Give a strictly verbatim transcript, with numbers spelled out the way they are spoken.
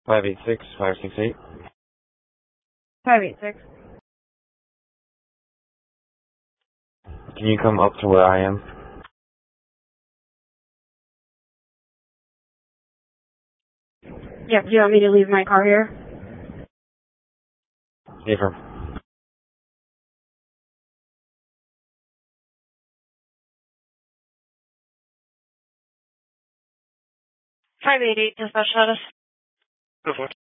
five eight six, five six eight. five eight six. Can you come up to where I am? Yep, do you want me to leave my car here? Leave her. five eight eight, dispatch status. Go for it.